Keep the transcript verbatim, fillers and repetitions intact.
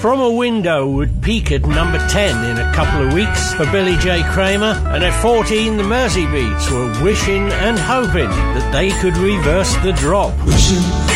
From a Window would peak at number ten in a couple of weeks for Billy J. Kramer, and at fourteen the Mersey Beats were wishing and hoping that they could reverse the drop. Wishing